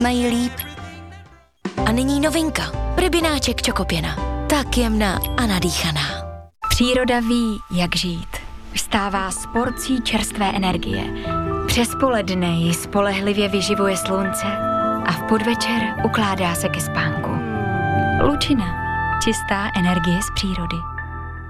Nejlíp. A nyní novinka. Rybináček čokopěna. Tak jemná a nadýchaná. Příroda ví, jak žít. Vstává s porcí čerstvé energie. Přes poledne ji spolehlivě vyživuje slunce a v podvečer ukládá se ke spánku. Lučina. Čistá energie z přírody.